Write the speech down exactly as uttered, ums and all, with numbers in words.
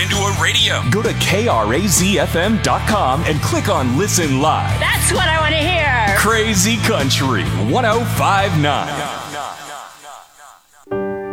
into a radio. Go to K R A Z F M dot com and click on Listen Live. That's what I want to hear. Crazy Country one oh five point nine.